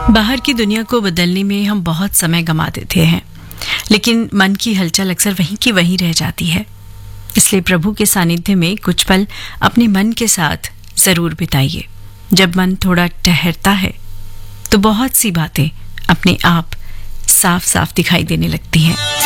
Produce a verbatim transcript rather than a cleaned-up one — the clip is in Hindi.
बाहर की दुनिया को बदलने में हम बहुत समय गंवा देते हैं, लेकिन मन की हलचल अक्सर वहीं की वहीं रह जाती है। इसलिए प्रभु के सानिध्य में कुछ पल अपने मन के साथ जरूर बिताइए। जब मन थोड़ा ठहरता है तो बहुत सी बातें अपने आप साफ साफ दिखाई देने लगती हैं।